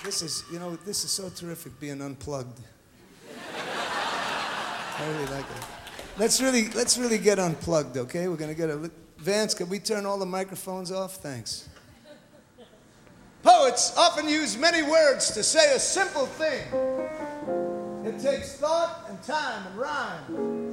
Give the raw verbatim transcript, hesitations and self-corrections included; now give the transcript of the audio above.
This is, you know, this is so terrific being unplugged. I really like it. Let's really, let's really get unplugged, okay? We're gonna get a. Vance, can we turn all the microphones off? Thanks. Poets often use many words to say a simple thing. It takes thought and time and rhyme